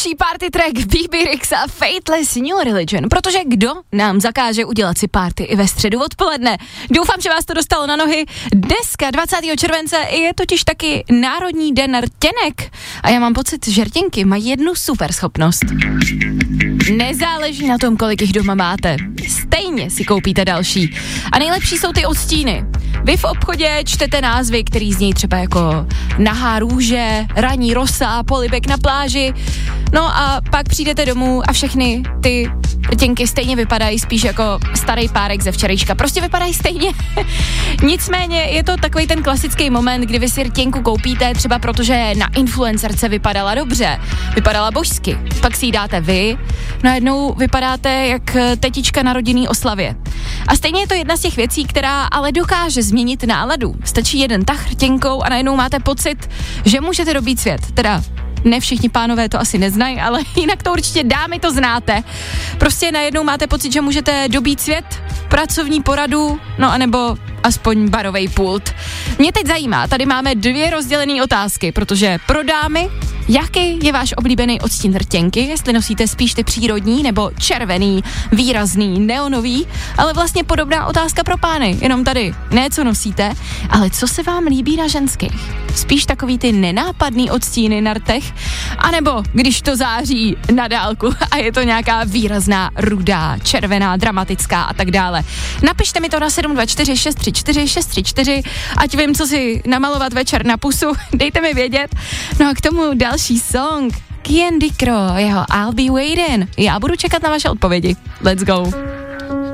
další party track BB Rexa a Faithless New Religion, protože kdo nám zakáže udělat si party i ve středu odpoledne. Doufám, že vás to dostalo na nohy. Dneska 20. července je totiž taky Národní den rtěnek a já mám pocit, že rtěnky mají jednu super schopnost. Nezáleží na tom, kolik jich doma máte. Stejně si koupíte další. A nejlepší jsou ty odstíny. Vy v obchodě čtete názvy, který znějí třeba jako nahá růže, ranní rosa, polibek na pláži. No a pak přijdete domů a všechny ty rtěnky stejně vypadají spíš jako starý párek ze včerejška. Prostě vypadají stejně. Nicméně je to takový ten klasický moment, kdy vy si rtěnku koupíte třeba protože na influencerce vypadala dobře, vypadala božsky. Pak si ji dáte vy, najednou vypadáte jak tetička na rodinný oslavě. A stejně je to jedna z těch věcí, která ale dokáže změnit náladu. Stačí jeden tah rtěnkou a najednou máte pocit, že můžete dobít svět. Teda ne všichni pánové to asi neznají, ale jinak to určitě dámy to znáte. Prostě najednou máte pocit, že můžete dobít svět, pracovní poradu, no anebo aspoň barovej pult. Mě teď zajímá, tady máme 2 rozdělené otázky, protože pro dámy, jaký je váš oblíbený odstín rtěnky, jestli nosíte spíš ty přírodní nebo červený, výrazný, neonový, ale vlastně podobná otázka pro pány, jenom tady ne co nosíte, ale co se vám líbí na ženských. Spíš takový ty nenápadný odstíny na rtech, anebo když to září na dálku a je to nějaká výrazná, rudá, červená, dramatická a tak dále. Napište mi to na 724 634 634, ať vím, co si namalovat večer na pusu, dejte mi vědět. No a k tomu další song, Candy Crow, jeho I'll Be Waiting. Já budu čekat na vaše odpovědi. Let's go.